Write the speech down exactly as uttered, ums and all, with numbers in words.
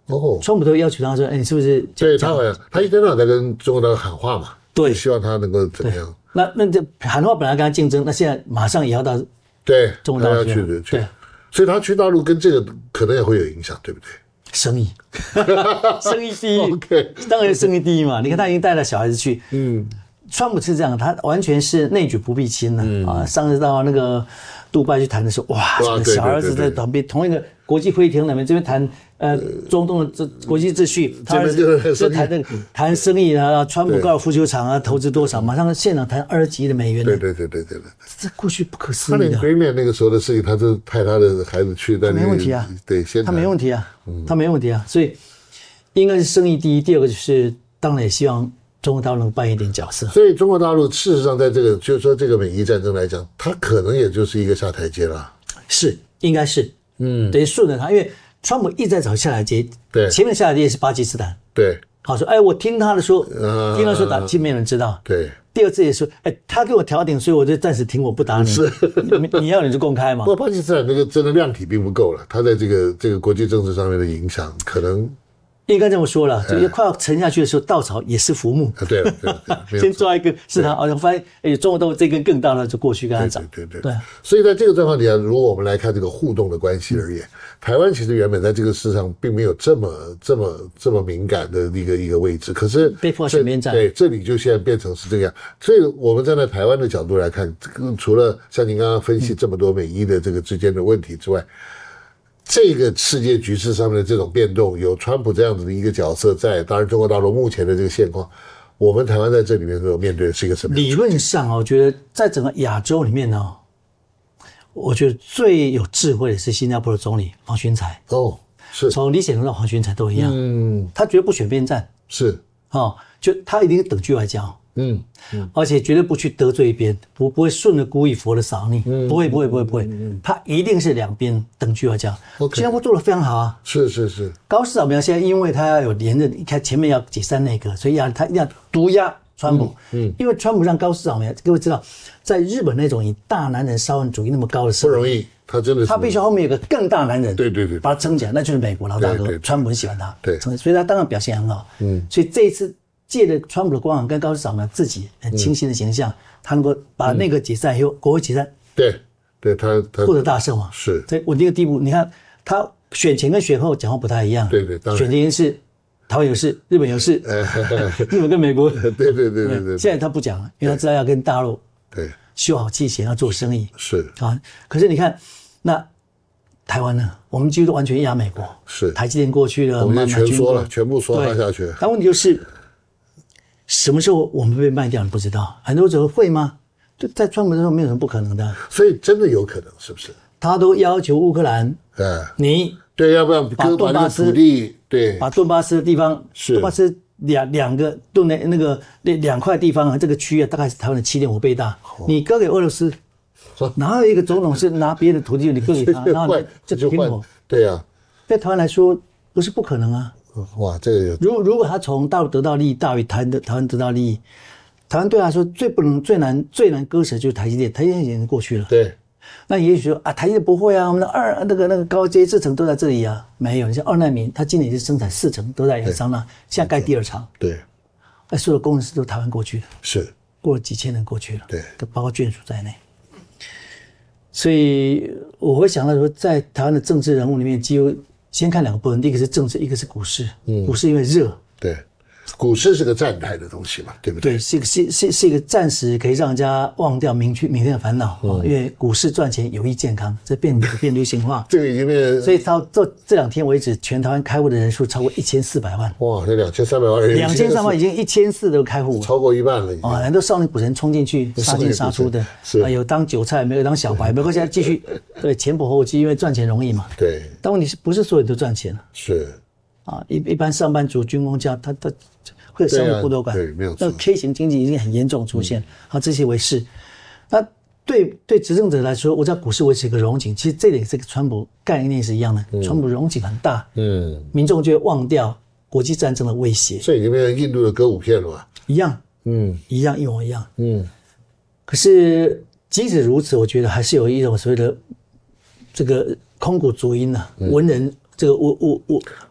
哦， 川普都要求他说：“哎，你是不是？” 对他好像他一天到晚在跟中国大陆喊话嘛， 对， 希望他能够怎么样？ 那那这喊话本来跟他竞争，那现在马上也要到对中国大陆去的去，对， 所以他去大陆跟这个可能也会有影响，对不对？ 生意，生意第一， okay 当然生意第一嘛。你看他已经带了小孩子去，嗯，川普是这样，他完全是内举不避亲了、嗯、啊。上次到那个杜拜去谈的时候，哇，这个小儿子在旁边同一个国际会议厅里面这边谈呃中东的这国际秩序，他儿子就谈那个谈生意啊，川普高尔夫球场啊投资多少，马上现场谈二十几亿的美元， 对对对对对对， 这过去不可思议的。 他连 Greenland 那个时候的事情，他就派他的孩子去，但没问题啊， 对，先他没问题啊，他没问题啊，所以应该是生意第一，第二个就是当然也希望中国大陆能扮演一点角色。 所以中国大陆事实上在这个就是说这个美伊战争来讲，它可能也就是一个下台阶了。 是，应该是，嗯，等于顺着他，因为川普一直在找下台阶， 对， 前面下台阶是巴基斯坦， 对， 好说，哎，我听他的说， 啊、 听他说打，其实没有人知道， 对。 第二次也说，哎，他给我调停，所以我就暂时停，我不打你。 是， 你, 你要你就公开嘛。 不过巴基斯坦那个真的量体并不够了，他在这个这个国际政治上面的影响可能。 应该这么说了，就是快要沉下去的时候，稻草也是浮木。 啊，对了，对了， 先抓一根是他，哦，发现哎，中国大陆这根更大了，就过去跟他涨。 对对对对。 所以在这个状况底下，如果我们来看这个互动的关系而言，台湾其实原本在这个事上并没有这么这么这么敏感的一个一个位置，可是被迫选边站。 对，这里就现在变成是这样。所以我们站在台湾的角度来看，除了像您刚刚分析这么多美伊的这个之间的问题之外。这个世界局势上面的这种变动，有川普这样子的一个角色在，当然中国大陆目前的这个现况，我们台湾在这里面所面对的是一个什么？ 理论上我觉得在整个亚洲里面呢，我觉得最有智慧的是新加坡的总理黄循财。 哦，是从李显龙到黄循财都一样，嗯，他绝对不选边站， 是哦，就他一定是等距外交。 嗯, 嗯， 而且绝对不去得罪一边，不不会顺着故意佛的扫逆，嗯，不会不会不会不会，嗯，他一定是两边等距外交。 Okay, 新加坡做得非常好啊， 是是是。 高市早苗现在因为他要有连任，一开前面要解散内阁，所以要他要毒压川普，嗯，嗯因为川普让高市早苗，各位知道，在日本那种以大男人沙文主义那么高的时候， 不容易，他真的是， 他必须后面有个更大男人， 对对对， 把他撑起来，那就是美国老大哥，对对对川普很喜欢他， 对， 所以他当然表现很好，嗯，所以这一次。借着川普的光环跟高市早苗自己很清新的形象，嗯、他能够把那个解散以后，国会解散， 对，对他他获得大胜嘛， 是在稳定的地步。你看他选前跟选后讲话不太一样， 对对，当然选前是台湾有事，日本有事，日本跟美国， 对对对对 对, 对。 现在他不讲了，因为他知道要跟大陆对修好气弦，要做生意是啊。可是你看那台湾呢，我们几乎都完全压美国， 是台积电过去了， 我们全说了，全部说下下去。 但问题就是。什么时候我们被卖掉？你不知道，很多时候会吗？就在川普的时候没有什么不可能的， 所以真的有可能，是不是？ 他都要求乌克兰， 哎， 你对，要不然把顿巴斯土地，对， 把顿巴斯的地方， 是顿巴斯两两个顿那那个那两块地方啊，这个区域啊，大概是台湾的七点五倍大，哦、你割给俄罗斯，哪有一个总统是拿别的土地你割给他，然后就停火？ 对呀、啊， 在台湾来说不是不可能啊。 哇，这个有如如果他从大陆得到利益大于台湾的台湾得到利益，台湾对他来说最不能最难最难割舍就是台积电，台积电已经过去了。 对， 那也许说啊，台积电不会啊，我们的二那个那个高阶制程都在这里啊，没有，你像二奈米，它今年就生产四成都在亚利桑那，现在盖第二厂。 对， 那所有的工程师都台湾过去了， 是过了几千人过去了， 对， 都包括眷属在内。所以我会想到说，在台湾的政治人物里面，几乎。先看两个部分，第一个是政治，一个是股市。嗯，股市因为热， 对，股市是个站台的东西嘛，对不对？ 对，是一个是是是一个暂时可以让人家忘掉明天明天的烦恼、嗯哦、因为股市赚钱有益健康，这变变流行化。 这个已经变， 所以到这这两天为止，全台湾开户的人数超过一千四百万。 哇，这两千三百万人， 两千三百万已经一千四都开户， 超过一半了已经。 啊、哦，很多少年股神冲进去杀进杀出的， 是、 啊、有当韭菜，没有当小白，没关系，继续对前仆后继，因为赚钱容易嘛。 对， 但问题是不是所有人都赚钱了？ 是啊，一一般上班族、军工家，他他会有商业剥夺感， 对、啊，没有错。 那 K 型经济已经很严重出现，好、嗯，这些为是。那对对执政者来说，我知道股市维持一个荣景，其实这点是跟川普概念是一样的，嗯、川普荣景很大，嗯，民众就会忘掉国际战争的威胁。 这已经变成印度的歌舞片了吧？ 一样，嗯，一样一模一样，嗯。可是即使如此，我觉得还是有一种所谓的这个空谷足音啊，嗯、文人这个我我我。